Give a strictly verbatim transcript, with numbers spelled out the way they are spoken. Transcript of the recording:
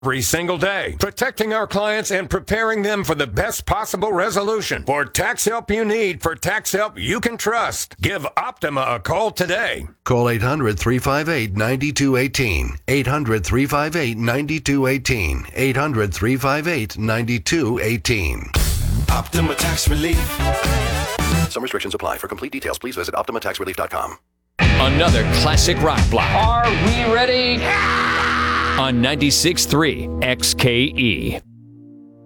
every single day, protecting our clients and preparing them for the best possible resolution. For tax help you need, for tax help you can trust, give Optima a call today. Call eight hundred, three five eight, nine two one eight. eight hundred, three five eight, nine two one eight. eight hundred, three five eight, nine two one eight. Optima Tax Relief. Some restrictions apply. For complete details, please visit optima tax relief dot com. Another classic rock block. Are we ready? On ninety-six point three X K E.